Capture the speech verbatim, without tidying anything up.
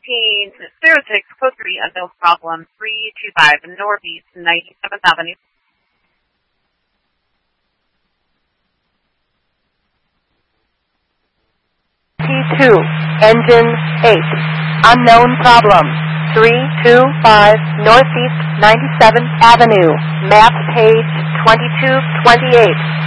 fifteen zero six, code three, unknown problem, three two five Northeast ninety-seventh Avenue. T two, engine eight, unknown problem, three two five Northeast ninety-seventh Avenue, map page twenty-two twenty-eight.